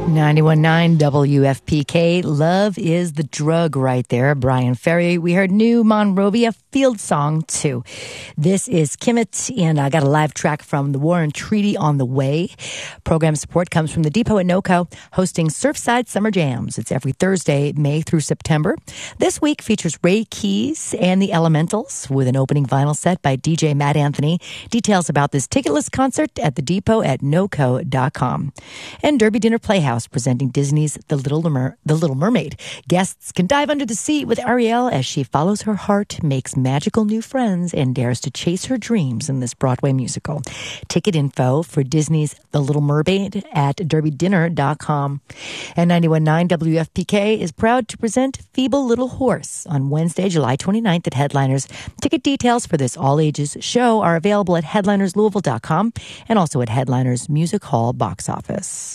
91.9 WFPK. Love is the drug right there. Brian Ferry. We heard New Monrovia Field Song 2. This is Kimmett, and I got a live track from the War and Treaty on the way. Program support comes from the Depot at NOCO, hosting Surfside Summer Jams. It's every Thursday, May through September. This week features Ray Keys and the Elementals with an opening vinyl set by DJ Matt Anthony. Details about this ticketless concert at the Depot at NOCO.com. And Derby Dinner Playhouse, presenting Disney's The Little Mermaid. Guests can dive under the sea with Ariel as she follows her heart, makes magical new friends, and dares to chase her dreams in this Broadway musical. Ticket info for Disney's The Little Mermaid at derbydinner.com. And 91.9 WFPK is proud to present Feeble Little Horse on Wednesday, July 29th at Headliners. Ticket details for this all-ages show are available at headlinerslouisville.com and also at Headliners Music Hall box office.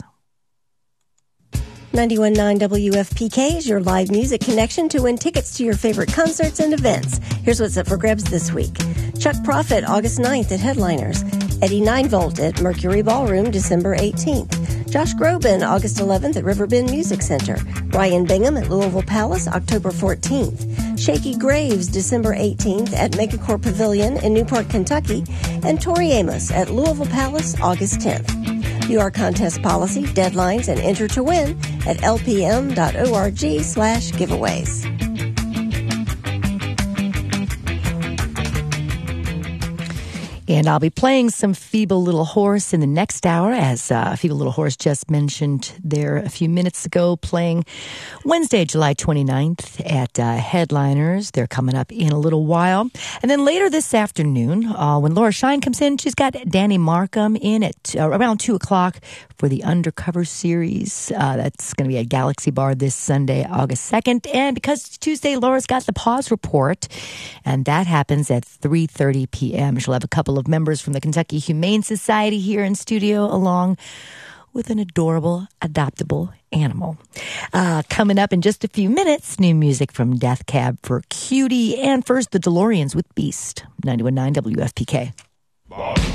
91.9 WFPK is your live music connection to win tickets to your favorite concerts and events. Here's what's up for grabs this week. Chuck Prophet, August 9th at Headliners. Eddie 9-Volt at Mercury Ballroom, December 18th. Josh Groban, August 11th at Riverbend Music Center. Ryan Bingham at Louisville Palace, October 14th. Shaky Graves, December 18th at Megacorp Pavilion in Newport, Kentucky. And Tori Amos at Louisville Palace, August 10th. View our contest policy, deadlines, and enter to win at lpm.org/giveaways. And I'll be playing some Feeble Little Horse in the next hour, as Feeble Little Horse just mentioned there a few minutes ago, playing Wednesday, July 29th at Headliners. They're coming up in a little while. And then later this afternoon, when Laura Shine comes in, she's got Danny Markham in at around 2 o'clock for the Undercover series. That's going to be at Galaxy Bar this Sunday, August 2nd. And because it's Tuesday, Laura's got the Pause Report, and that happens at 3:30 p.m. She'll have a couple of members from the Kentucky Humane Society here in studio, along with an adorable, adoptable animal. Coming up in just a few minutes, new music from Death Cab for Cutie, and first, the DeLoreans with Beast. 91.9 WFPK.